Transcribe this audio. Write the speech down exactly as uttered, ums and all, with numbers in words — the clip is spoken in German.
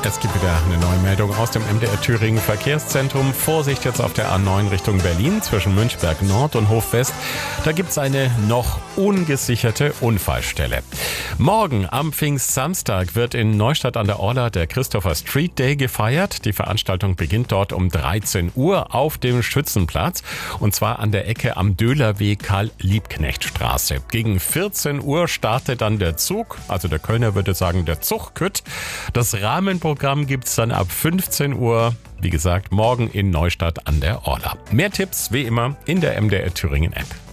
Es gibt wieder eine neue Meldung aus dem M D R Thüringen Verkehrszentrum. Vorsicht jetzt auf der A neun Richtung Berlin zwischen Münchberg Nord und Hof West. Da gibt es eine noch ungesicherte Unfallstelle. Morgen am Pfingstsamstag wird in Neustadt an der Orla der Christopher Street Day gefeiert. Die Veranstaltung beginnt dort um dreizehn Uhr auf dem Schützenplatz und zwar an der Ecke am Döhlerweg Karl-Liebknecht-Straße. Gegen vierzehn Uhr startet dann der Zug, also der Kölner würde sagen der Zugkütt. Das Rahmenprogramm gibt's dann ab fünfzehn Uhr, wie gesagt, morgen in Neustadt an der Orla. Mehr Tipps wie immer in der M D R Thüringen App.